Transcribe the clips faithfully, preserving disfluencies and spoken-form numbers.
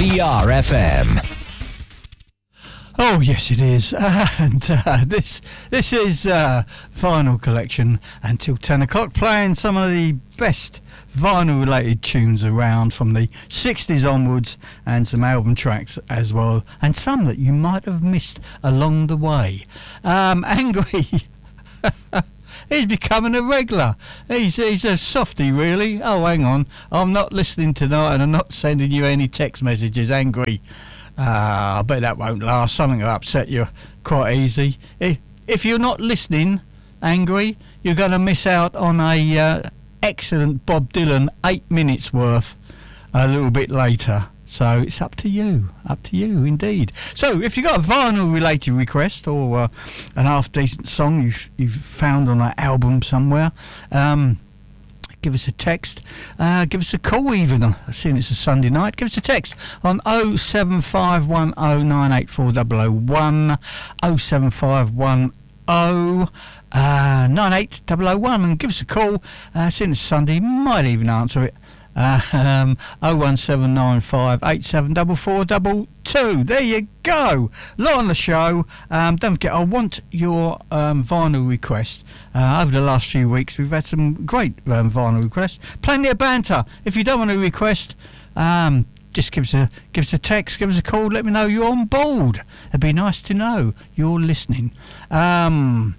D R F M. Oh yes, it is, and uh, this this is uh, Vinyl Collection until ten o'clock, playing some of the best vinyl-related tunes around from the sixties onwards, and some album tracks as well, and some that you might have missed along the way. Um, Angry, he's becoming a regular. He's he's a softie, really. Oh, hang on, I'm not listening tonight, and I'm not sending you any text messages, Angry. Uh, I bet that won't last. Something will upset you quite easy. If, if you're not listening, Angry, you're going to miss out on a uh, excellent Bob Dylan eight minutes worth a little bit later. So it's up to you, up to you indeed. So if you've got a vinyl related request, or uh, an half decent song you've, you've found on an album somewhere, um, give us a text, uh, give us a call even, seeing it's a Sunday night, give us a text on oh seven five one oh nine eight four oh oh one, oh seven five one oh uh, nine eight oh oh one, and give us a call, uh, seeing it's Sunday, might even answer it, uh, um, oh one seven nine five eight seven four four two two. There you go, lot on the show. Um, don't forget, I want your um, vinyl request. Uh, over the last few weeks we've had some great um, vinyl requests, plenty of banter. If you don't want to request, um, just give us a give us a text, give us a call, let me know you're on board. It'd be nice to know you're listening. Um,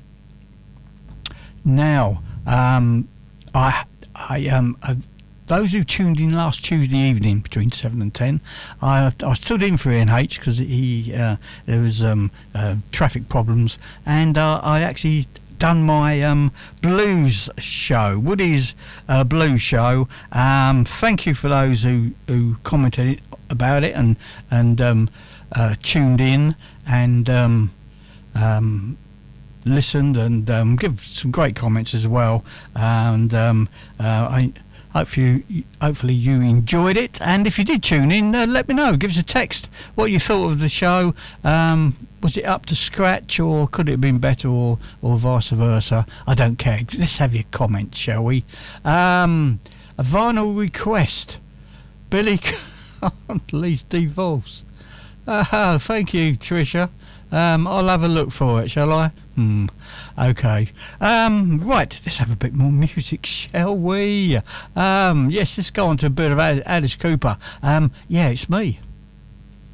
now um, I I um I, those who tuned in last Tuesday evening between seven and ten, I, I stood in for Ian H because he uh, there was um, uh, traffic problems, and uh, I actually done my um, blues show, Woody's uh, blues show. Um, thank you for those who, who commented about it and and um, uh, tuned in and um, um, listened, and um, give some great comments as well. And um, uh, I. Hopefully you, hopefully you enjoyed it, and if you did tune in, uh, let me know. Give us a text what you thought of the show. Um, was it up to scratch, or could it have been better, or, or vice versa? I don't care. Let's have your comments, shall we? Um, a vinyl request. Billy Connolly's Divorce. Uh, thank you, Tricia. Um, I'll have a look for it, shall I? Hmm. Okay. Um, right, let's have a bit more music, shall we? Um, yes, let's go on to a bit of Alice Cooper. Um, yeah, it's me.